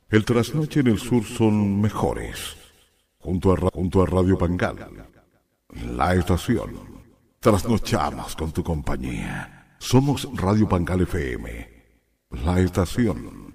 El trasnoche en el sur son mejores. Junto a Radio Pangal, la estación. Trasnochamos con tu compañía. Somos Radio Pangal FM, la estación.